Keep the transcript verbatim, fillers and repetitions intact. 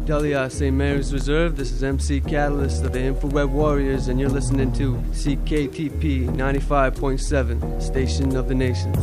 Delia, Saint Mary's Reserve. This is M C Catalyst of the Infraweb Warriors, and you're listening to C K T P ninety-five point seven, Station of the Nations.